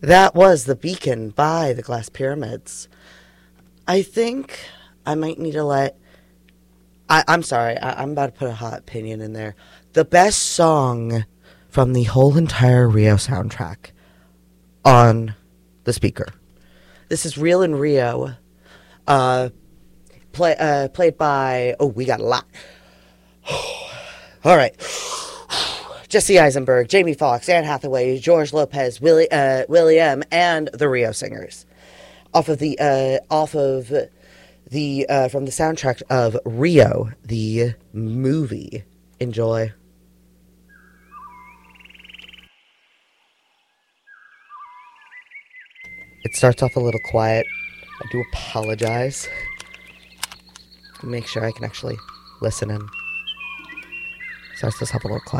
That was The Beacon by the Glass Pyramids. I think I might need to let... I'm sorry, I'm about to put a hot opinion in there. The best song from the whole entire Rio soundtrack on the speaker. This is Real in Rio, played by... Oh, we got a lot. All right. Jesse Eisenberg, Jamie Foxx, Anne Hathaway, George Lopez, William, and the Rio Singers, from the soundtrack of Rio, the movie. Enjoy. It starts off a little quiet. I do apologize. Make sure I can actually listen in. Starts this up a little quiet.